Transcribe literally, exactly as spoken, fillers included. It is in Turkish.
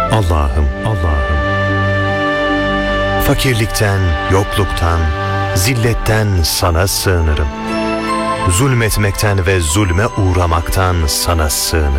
Allah'ım, Allah'ım. Fakirlikten, yokluktan, zilletten sana sığınırım. Zulmetmekten ve zulme uğramaktan sana sığınırım.